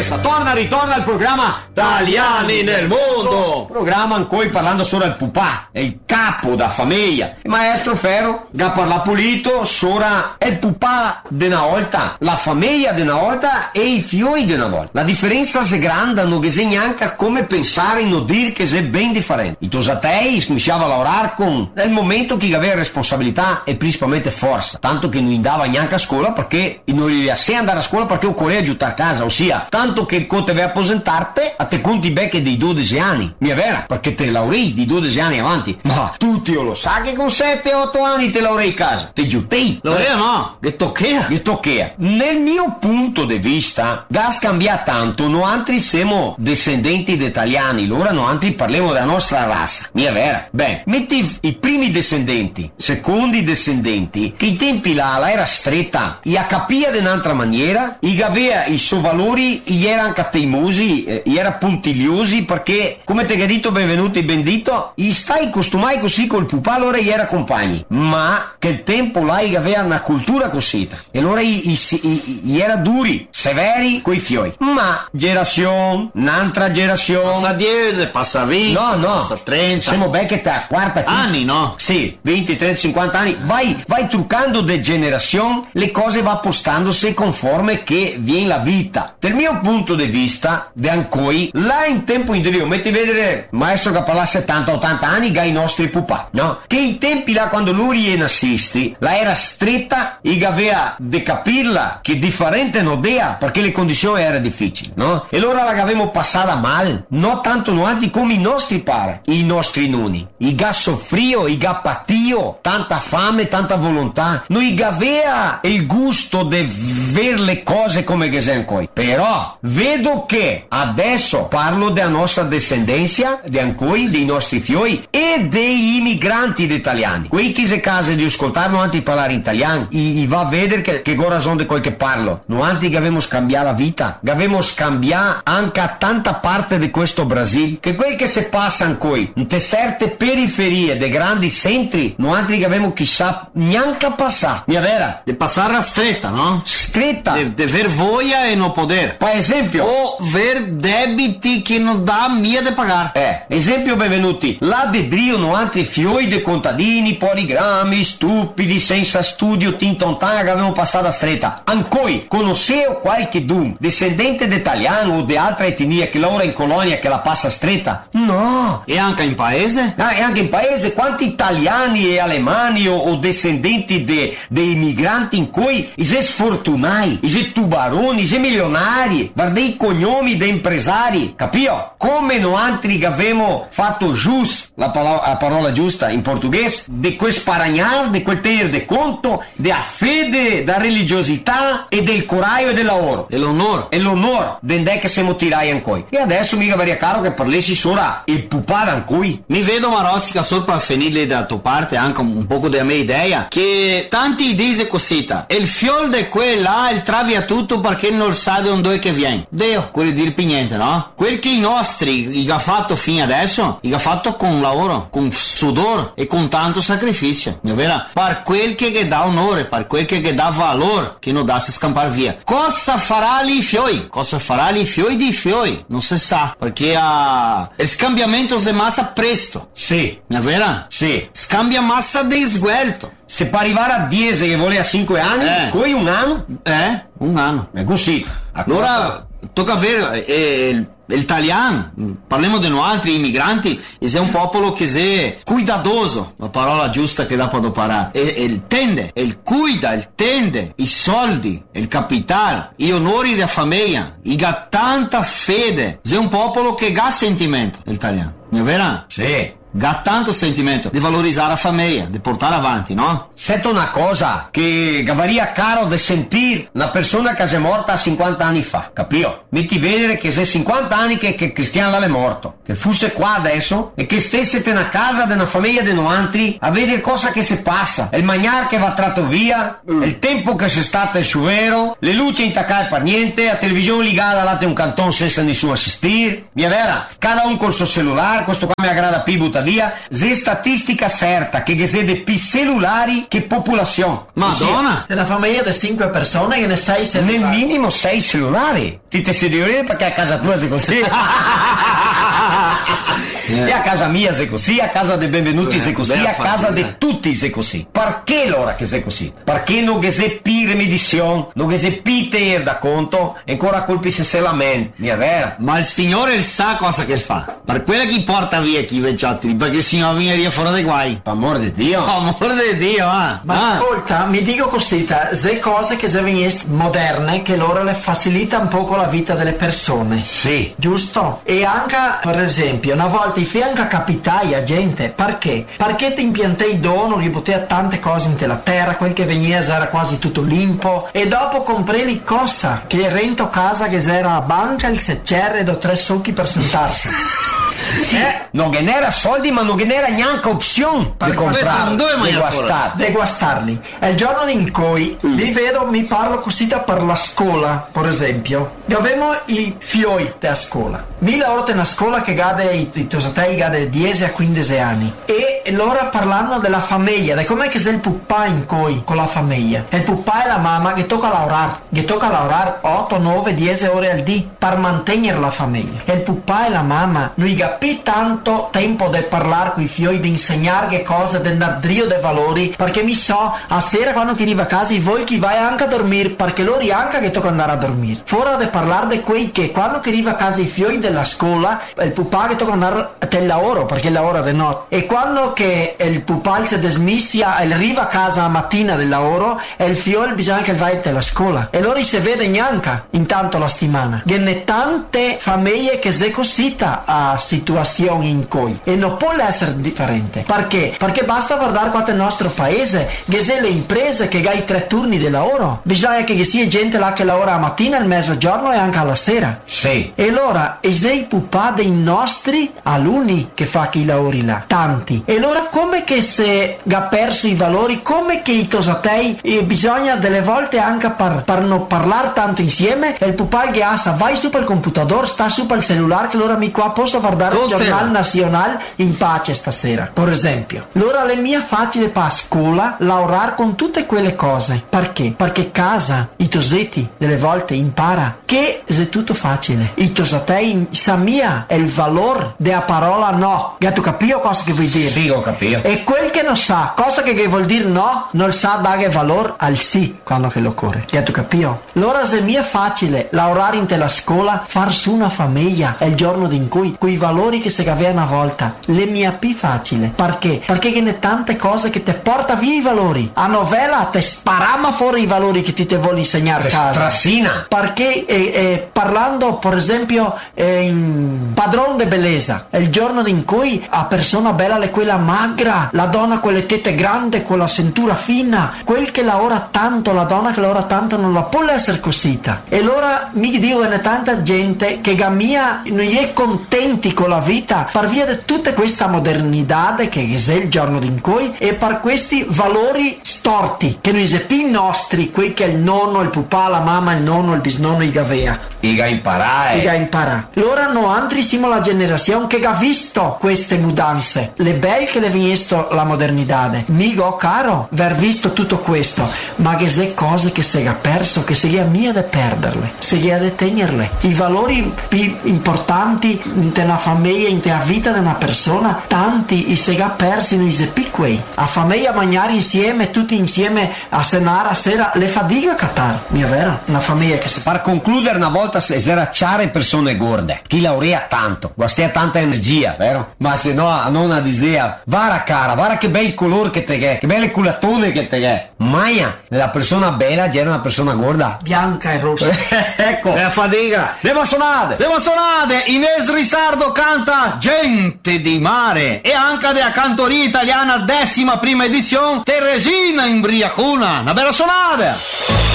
Portuguesa. Ritorna il programma Italiani nel mondo. Programma in cui parlando solo del pupà, è il capo da famiglia. Il maestro Ferro, che parla pulito, sora è il pupà di una volta, la famiglia di una volta e i fioi di una volta. La differenza è grande, non che neanche come pensare in dire che è ben differente. I tosatei cominciava a lavorare con nel momento che aveva responsabilità e principalmente forza, tanto che non andava neanche a scuola perché non gli lasciava andare a scuola perché occorreva aiutare a casa, ossia tanto che te vai a apposentarti a te conti becche dei 12 anni, mi è vera, perché te laurei di 12 anni avanti, ma tutti lo sa che con 7-8 anni te laurei in casa, te giutei laurea no, che tocchea. Nel mio punto di vista gas cambia tanto, noi altri siamo discendenti di italiani, loro noi altri parliamo della nostra razza, mi è vera. Beh, metti i primi discendenti, secondi discendenti, che i tempi la era stretta, i a capia di un'altra maniera, i aveva i suoi valori, i era anche teimosi, i era puntigliosi, perché come te che detto benvenuti bendito, i stai costumai così col pupà, allora i era compagni, ma che il tempo là i aveva una cultura così, e allora i era duri, severi coi fioi, ma generazione, un'altra generazione, passa 10, passa 20, no, passa 30, siamo ben che te quarta anni, no? Sì, 20, 30, 50 anni, vai truccando de generazione, le cose va postandosi conforme che viene la vita. Dal mio punto di vista, de ancoi, là in tempo indirio, metti a vedere maestro che parla 70-80 anni, ga i nostri pupà, no? Che i tempi là quando lui è nassisti, la era stretta, e aveva de capirla, che differente non dea, perché le condizioni erano difficili, no? E allora la avevamo passata mal, non tanto noi come i nostri pare, i nostri nonni, i ga soffrio, i ga patio, tanta fame, tanta volontà, noi aveva il gusto di ver le cose come che siamo qui, però vedo che adesso parlo della nostra discendenza, di ancoi, dei nostri fioi e dei immigranti italiani, quei che se casa di ascoltare non anti parlare in italiano, i va a vedere che ora sono di quel che parlo, non anti che avevamo scambiato la vita, che avevamo scambiato anche a tanta parte di questo Brasile, che quel che si passa ancoi in certe periferie dei grandi centri, non altri che avevamo chissà neanche a passare, mi è vera? De passare a stretta, no? Stretta. De ver voglia e non poter. Per esempio. O ver debiti che non dà mia de pagare. Esempio benvenuti. Là de drio non altri fioi de contadini, poligrammi, stupidi, senza studio, tintontan che avevamo passato a stretta. Ancoi, conosceo qualche dun, discendente d'italiano o di altra etnia che lavora in colonia che la passa a stretta? No. E anche in paese? E anche in paese, quanti italiani e alemani o discendenti dei migranti in cui i sfortunai, i tubaroni, i milionari, guardai i cognomi dei impresari, capio? Come noi altri che avevamo fatto giusto, la parola giusta in portoghese, di quel sparagnar, di quel tenere de conto, della fede, da religiosità e del coraggio e del lavoro. E l'onore. Dendè che siamo tirai ancora. E adesso mica varia caro che parlessi solo il pupà ancora. Mi vedo Marossica solo per finire da tua parte anche un poco della mia idea, che tanti dice cosita, e il fiol di quella il travia tutto perché non sa di un dove che viene. Deo, quelli dir più niente, no? Quel che i nostri ha fatto fino adesso, ha fatto con lavoro, con sudore e con tanto sacrificio, mi vera? Per quel che dà onore, per quel che dà valore, che non dà se scampare via. Cosa farà lì i fioi? Cosa farà lì i fioi di fioi? Non si sa, perché il scambiamento si massa presto. Sì. Mi vera? Sì. Scambia massa di sguelto. Se per arrivare a 10 che vuole a 5 anni, poi un anno? Un anno. È così. Allora, tocca avere l'italiano, parliamo di noi altri immigranti, è un popolo che è cuidadoso, la parola giusta che da può parare, e il tende, il cuida, il tende, i soldi, il capitale, gli onori della famiglia, ha tanta fede, è un popolo che ha sentimento, l'italiano, mi è vero? Sì. Ha tanto sentimento di valorizzare la famiglia, di portare avanti, no? Sento una cosa che varia caro di sentire una persona che è morta 50 anni fa, capio? Metti vedere che se 50 anni che Cristiano è morto, che fosse qua adesso e che stesse in una casa di una famiglia di 90 a vedere cosa che si passa, il magnar che va tratto via, il tempo che c'è stato il sciuvero, le luci intaccate per niente, la televisione ligata là un canton senza nessuno assistir, mi è vera? Cada un col suo cellulare, questo qua mi aggrada più butta tuttavia, c'è statistica certa che c'è di più cellulari che popolazione. Madonna! È una famiglia di 5 persone che ne 6 Nel minimo 6 cellulari. Ti si deve perché a casa tua sei così. E a casa mia sei così, a casa dei benvenuti sei così, a casa di tutti sei così. Perché l'ora che sei così? Perché non che sei più rimedizione, non che sei più tenere da conto, e ancora colpi se la mente, mi è vero? Ma il Signore sa cosa che fa. Per quella che porta via chi vecchiotti, perché il Signore viene via fuori dai guai. Per amor di Dio. Per amor di Dio, Ma ascolta, mi dico così, se cose che se venissero moderne, che loro le facilita un poco la vita delle persone. Sì. Giusto? E anche, per esempio, una volta i fianca capitai a gente, perché? Perché ti impiantai dono, gli poteva tante cose in la terra, quel che veniva era quasi tutto limpo, e dopo comprei cosa, che rento casa che era a banca, il secere do 3 succhi per sentarsi. Sì, non che n'era soldi, ma non che n'era neanche opzione di comprare, di guastarli. È il giorno in cui vi vedo, mi parlo così per la scuola, per esempio. Abbiamo i fioi della scuola. Mi lavoro nella scuola che gade i tosatei gade 10 a 15 anni. E loro parlando della famiglia, di com'è che sei il pupà in cui con la famiglia. E il pupà e la mamma che tocca lavorare 8, 9, 10 ore al dì per mantenere la famiglia. E il pupà e la mamma non capì tanto tempo di parlare con i figli, di insegnare che cosa, di andare drio dei valori, perché mi so, a sera quando chi arriva a casa, voi chi vai anche a dormire, perché loro anche che tocca andare a dormire. Fuori di parlare di quei che quando chi arriva a casa i figli della scuola, il pupà che tocca andare al lavoro, perché lavora di notte. E quando che il pupà si dismissia e arriva a casa la mattina del lavoro, e il figlio bisogna che vai alla scuola. E loro si vede neanche intanto la settimana. Che ne tante famiglie che si cosita a situazioni in cui e non può essere differente. Perché? Perché basta guardare qua nel nostro paese che se le imprese che hai 3 turni di lavoro, bisogna che sia gente là che lavora la mattina, al mezzogiorno e anche alla sera. Sì. E allora e se i pupà dei nostri alunni che fa che i lavori là tanti, e allora come che se ha perso i valori, come che i tosatei bisogna delle volte anche per non parlare tanto insieme, e il pupà che vai su per il computador, sta su per il cellulare, che allora mi qua posso guardare il giornale nazionale in pace stasera, per esempio. Allora le mie facile per a scuola lavorare con tutte quelle cose. Perché? Perché casa i tosetti delle volte impara che è tutto facile. I tosatei sa mia è il valore della parola no. Tu capito cosa che vuol dire? Sì, ho capito. E quel che non sa cosa che vuol dire no, non sa dare valore al sì quando che lo occorre. Tu capito? Allora se mia facile lavorare in la scuola, far su una famiglia è il giorno in cui quei valori che si aveva una volta le mia più facile. Perché? Perché che ne tante cose che te porta via i valori. A novella te sparama fuori i valori che ti te vuole insegnare a casa. Strassina. Perché parlando per esempio in Padrone de bellezza è il giorno in cui a persona bella è quella magra, la donna con le tette grandi, con la cintura fina, quel che lavora tanto, la donna che lavora tanto non la può essere cosita. E allora mi dico che ne tanta gente che gamia non è contenti con la vita per via di tutta questa modernità che è il giorno in cui, e per questi valori storti che noi sepi nostri, quei che il nonno, il pupà, la mamma, il nonno, il bisnonno i gavea Iga imparare. Loro no altri siamo la generazione che ha visto queste mudanze, le belle che le visto la modernità. Migo caro aver visto tutto questo, ma che se cose che si è perso, che si è mia di perderle, si è di tenerle. I valori più importanti in una famiglia, in una vita di una persona, tanti si è persi in quei piccoli. A famiglia mangiare insieme, tutti insieme a cenare a sera, le fatica a cattare, mi è vero? Una famiglia che si fa. Per concludere, una volta esercitare persone gorde, chi laurea tanto, guastia tanta energia, vero? Ma se no, non a disea, vara cara, vara che bel colore che te che belle culatone che te che. Maia, la persona bella era una persona gorda. Bianca e rossa. Ecco. E a fatica. Devo suonare. Ines Risardo canta Gente di mare. E anche della cantoria italiana 11ª edizione, Teresina in Briacuna. Una bella suonata.